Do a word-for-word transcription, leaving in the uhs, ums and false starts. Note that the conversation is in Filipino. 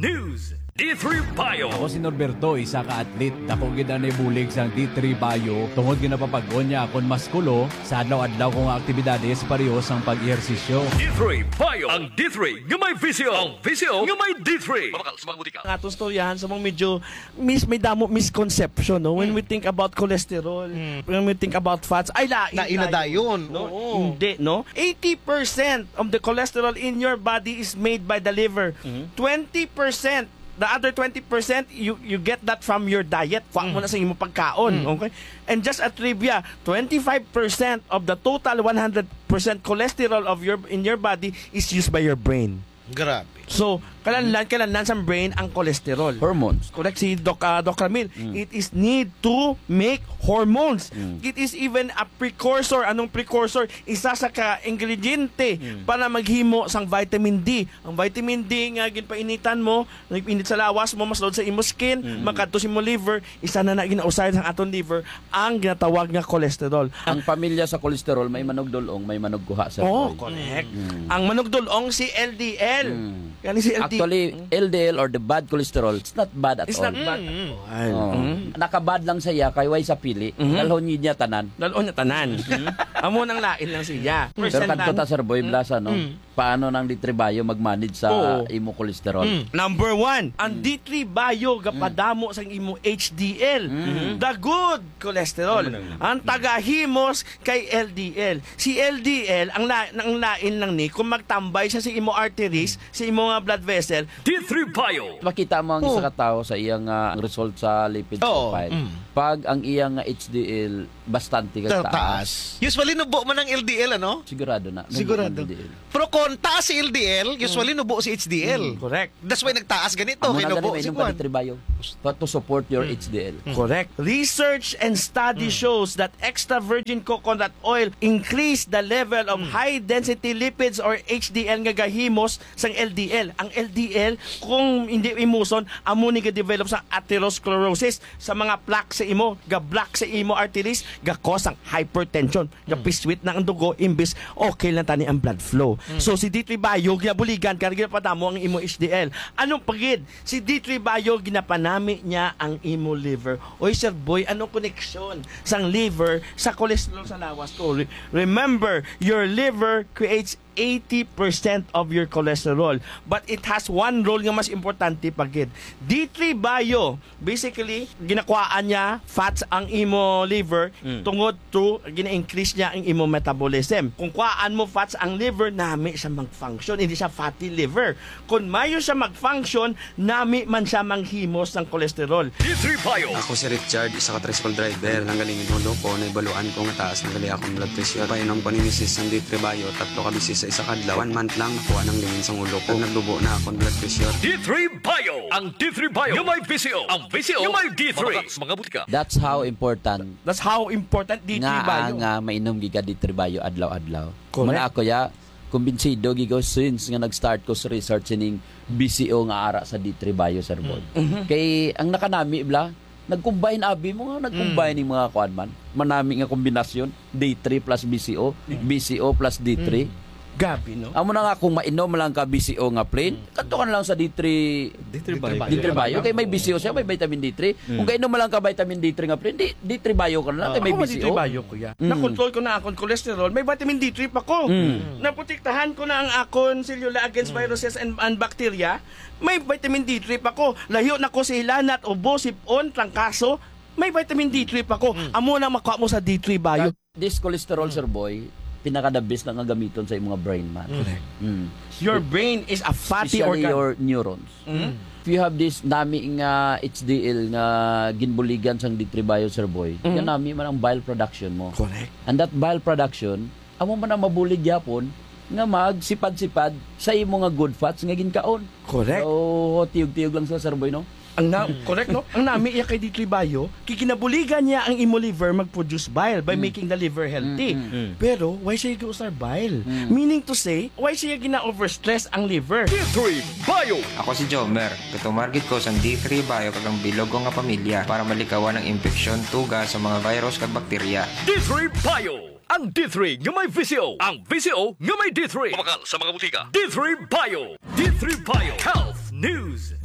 News. D three Bio. Ako si Norberto, isa ka atlet. Dako gid na bulig sang D three Bio. Tungod ginapapagon niya akon maskulo sa adlaw-adlaw kong aktibidades parehos ang pag-ehersisyo. D three Bio. Ang D three nga may visyo. Ang visyo nga may D three. Mabakal sa mga butika. Ang atong storyahan sa mga medyo mis, may damo misconception, no? When mm. we think about cholesterol, mm. when we think about fats, ay lain na inadayon. No? Hindi, no? eighty percent of the cholesterol in your body is made by the liver. Mm. twenty percent the other twenty percent, you you get that from your diet. Kuha mo na sa imong pagkaon. Mm. Okay? And just a trivia, twenty-five percent of the total one hundred percent cholesterol of your in your body is used by your brain. Grabe. So, kalanlan, kalanlan sa brain ang cholesterol. Hormones. Correct si Doc, uh, Doc Ramil. Mm. It is need to make hormones. Mm. It is even a precursor. Anong precursor? Isa sa ka-ingrediente mm. para maghimo sang vitamin D. Ang vitamin D nga ginpainitan mo, nagpainit sa lawas mo, mas load sa imo skin, mm. makadto sa imo liver, isa na na ginausay sa aton liver ang ginatawag nga cholesterol. Ang pamilya sa cholesterol may manugdulong, may manugguha sa Oh, boy. correct. Mm. Ang manugdulong si L D L. Mm. Yani si L D L. Actually, L D L or the bad cholesterol, it's not bad at It's all. not bad. Mm. Oh. Mm. Nakabad lang siya kay way sa pili. Mhm. Dalhon niya tanan. Lalo niya tanan. Amo nang lain lang siya. Pero kadto ta Sir Boy Blasa, no? Mm. Paano nang D three Bio mag-manage sa Oo. imo cholesterol? Mm. Number one, ang D three Bio gapadamo sang imo H D L, Mm. the good cholesterol. Ang tagahimos kay L D L. Si L D L ang la, ang lain lang ni kung magtambay siya sa imo arteries, sa imo nga blood vessel. D three Bio. Makita mo ang Oo. isa ka tao sa iyang uh, result sa lipid Oo. profile. Mm. Pag ang iyang uh, H D L bastante ka taas, Taas. Usually nubo man ang L D L, ano? sigurado na. may Sigurado. L D L. Pero kung taas si L D L, usually nubo si H D L. Correct. That's why nagtaas ganito. Amo na Kinubo gani si mainom ka Juan. D three Bio to, to support your H D L. Correct. Research and study shows that extra virgin coconut oil increase the level of high density lipids or H D L nga gahimos sang L D L. Ang L D L kung hindi imuson amo ni ga-develop sa atherosclerosis sa mga plaque sa imo, ga-block sa imo arteries, ga-cause ang hypertension, ga-piswit na ang dugo imbis okay lang tani ang blood flow. So si D three Bio ginabuligan kaya ginapadamo ang imo H D L. Anong pagid? Si D three Bio ginapanami niya ang imo liver. Oy Sir Boy, anong koneksyon sang liver sa cholesterol sa lawas ko? Re- Remember, your liver creates eighty percent of your cholesterol. But it has one role nga mas importante pagid. D three Bio, basically, ginakuhaan niya fats ang imo liver mm. tungod to gina-increase niya ang imo metabolism. Kung kuhaan mo fats ang liver, nami siya mag-function. Hindi siya fatty liver. Kung mayo siya mag-function, nami man siya manghimos ng cholesterol. D three Bio. Ako si Richard, isa ka tricycle driver. Nanggalingin hulo ko, naibaluan ko nga taas, nanggali akong blood pressure. Painom ko ni misis ng D three Bio, tatlo ka bisis sa isa kadlaw. One month lang, nakuha ng lingin sa ulo ko. Nagdubo na akong blood pressure. D three Bio. Ang D three Bio nga may visyo. Ang visyo nga may D three. Mabakal sa mga butika. That's how important That's how important D three nga Bio. nga mainom giga D three Bio adlaw-adlaw. Correct. Muna ako ya kumbinsido gigo since nga nag-start ko sa research ining B C O nga ara sa D three Bio Sir Boy. Mm-hmm. Kay ang nakanami bla nag-combine abi mo nga nag-combine ning mga kuan man. Manami nga kombinasyon D three plus B C O, B C O plus D three. Gabi, no? Amo na nga kung mainom lang ka B C O nga plain, kanto ka na lang sa D three D three Bio. D three Bio. Okay, may B C O siya, may vitamin D three. Kung kainom mo lang ka vitamin D three nga plain, di D three Bio ka na lang, kay may Ako B C D three O. Bio ko ya. Mm. Na-control ko na akong cholesterol, may vitamin D three pa ko. Mm. Naprotektahan ko na ang akon cellular against viruses and, and bacteria, may vitamin D three pa ko. Layo na ko sa ilanat, ubo, sipon, trangkaso, may vitamin D three pa ko. Amo na makuha mo sa D three Bio. This cholesterol, Sir Boy, pinaka-the best na nga gamiton sa imong mga brain man. Correct. Mm. Your brain is a fatty Especially organ. your neurons. Mhm. If you have this nami nga H D L nga ginbuligan sang D three Bio, Sir Boy, Mhm. yan nami man ang bile production mo. Correct. And that bile production, amo man ang mabulig yapon nga magsipad-sipad sa imo nga good fats nga ginkaon. Correct. So, tiyog-tiyog lang sa Sir Boy, no? Ang na, correct, no? Ang nami iya kay D three Bio, kikinabuligan niya ang imo liver mag-produce bile by making the liver healthy. Pero, why siya giusar bile? Meaning to say, why siya gina-overstress ang liver? D three Bio. Ako si Jomer. Tutumargit ko sa D three Bio kagang bilog ko nga pamilya para malikawan ang infeksyon, tuga sa mga virus kag bakterya. D three Bio. Ang D three nga may visyo. Ang visyo nga may D three. Mabakal sa mga butika. D three Bio. D three Bio. Health News.